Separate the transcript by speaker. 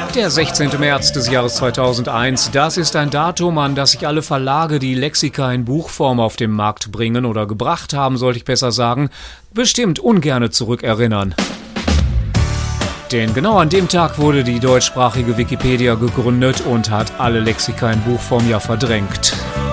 Speaker 1: Der 16. März des Jahres 2001, das ist ein Datum, an das sich alle Verlage, die Lexika in Buchform auf den Markt bringen oder gebracht haben, sollte ich besser sagen, bestimmt ungerne zurückerinnern. Denn genau an dem Tag wurde die deutschsprachige Wikipedia gegründet und hat alle Lexika in Buchform ja verdrängt.